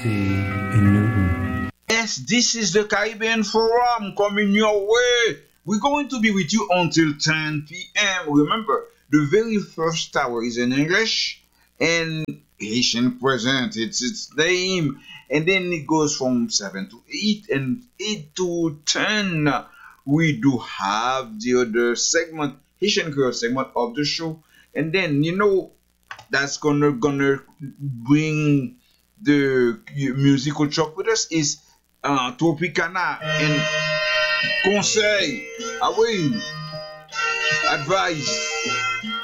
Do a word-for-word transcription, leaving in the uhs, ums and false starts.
Yes, this is the Caribbean Forum coming your way. We're going to be with you until ten p m. Remember, the very first hour is in English and Haitian present. It's its name. And then it goes from seven to eight and eight to ten. We do have the other segment, Haitian Creole segment of the show. And then, you know, that's gonna gonna bring the musical truck with us is uh, Tropicana and Conseil. Ah oui, advice.